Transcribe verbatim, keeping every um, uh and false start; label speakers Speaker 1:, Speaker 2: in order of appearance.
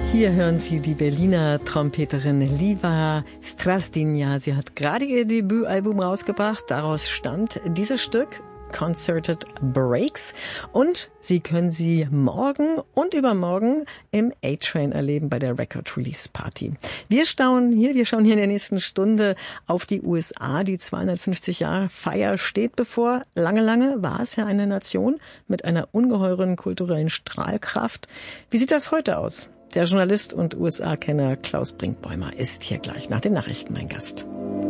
Speaker 1: Hier hören Sie die Berliner Trompeterin Liva Strazdinja. Sie hat gerade ihr Debütalbum rausgebracht. Daraus stammt dieses Stück Concerted Breaks. Und Sie können sie morgen und übermorgen im A-Train erleben bei der Record Release Party. Wir staunen hier, wir schauen hier in der nächsten Stunde auf die U S A. Die zweihundertfünfzig Jahre Feier steht bevor. Lange, lange war es ja eine Nation mit einer ungeheuren kulturellen Strahlkraft. Wie sieht das heute aus? Der Journalist und U S A-Kenner Klaus Brinkbäumer ist hier gleich nach den Nachrichten mein Gast.